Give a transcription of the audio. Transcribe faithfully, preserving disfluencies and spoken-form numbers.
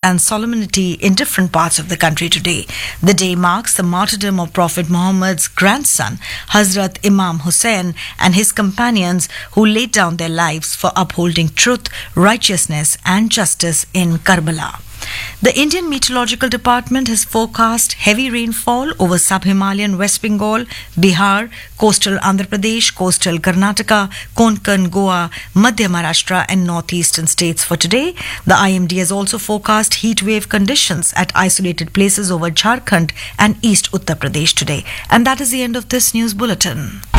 and solemnity in different parts of the country today. The day marks the martyrdom of Prophet Muhammad's grandson, Hazrat Imam Hussain, and his companions who laid down their lives for upholding truth, righteousness, and justice in Karbala. The Indian Meteorological Department has forecast heavy rainfall over sub-Himalayan West Bengal, Bihar, coastal Andhra Pradesh, coastal Karnataka, Konkan, Goa, Madhya Maharashtra and northeastern states for today. The I M D has also forecast heat wave conditions at isolated places over Jharkhand and East Uttar Pradesh today. And that is the end of this news bulletin.